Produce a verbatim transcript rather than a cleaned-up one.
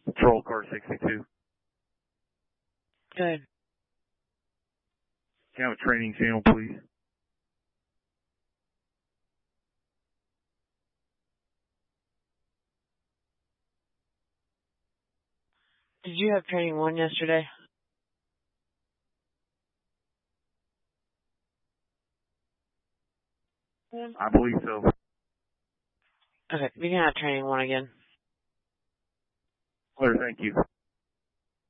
Patrol car sixty-two. Good. Can I have a training channel, please? Did you have training one yesterday? I believe so. Okay, we can have training one again. Clear, thank you.